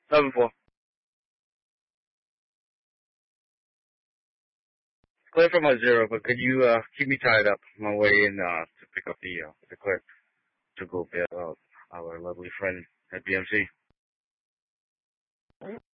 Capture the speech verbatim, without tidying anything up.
seven four. Clear for my zero, but could you uh, keep me tied up on my way in uh, to pick up the uh, the clip to go bail out our lovely friend at B M C?